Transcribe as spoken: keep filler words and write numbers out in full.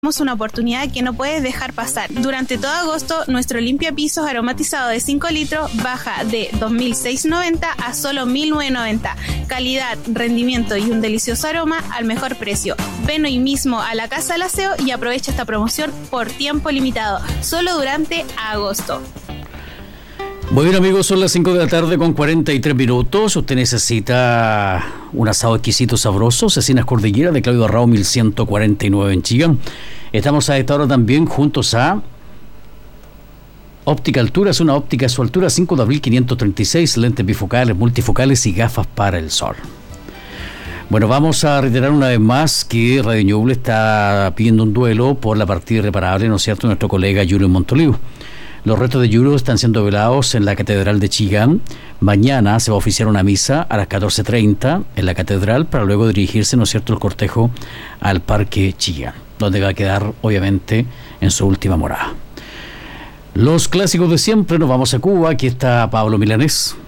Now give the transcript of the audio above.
Una oportunidad que no puedes dejar pasar. Durante todo agosto, nuestro limpiapisos aromatizado de cinco litros baja de dos mil seiscientos noventa a solo mil novecientos noventa. Calidad, rendimiento y un delicioso aroma al mejor precio. Ven hoy mismo a la Casa del Aseo y aprovecha esta promoción por tiempo limitado, solo durante agosto. Bueno, amigos, son las cinco de la tarde con cuarenta y tres minutos. Usted necesita un asado exquisito, sabroso. Cecinas Cordillera de Claudio Arrao, mil ciento cuarenta y nueve en Chillán. Estamos a esta hora también juntos a Óptica Altura. Es una óptica a su altura, cinco de abril quinientos treinta y seis. Lentes bifocales, multifocales y gafas para el sol. Bueno, vamos a reiterar una vez más que Radio Ñuble está pidiendo un duelo por la partida irreparable, ¿no es cierto?, nuestro colega Julio Montolivo. Los restos de Yuro están siendo velados en la Catedral de Chillán. Mañana se va a oficiar una misa a las catorce treinta en la Catedral para luego dirigirse, ¿no es cierto?, el cortejo al Parque Chillán, donde va a quedar, obviamente, en su última morada. Los clásicos de siempre, nos vamos a Cuba. Aquí está Pablo Milanés.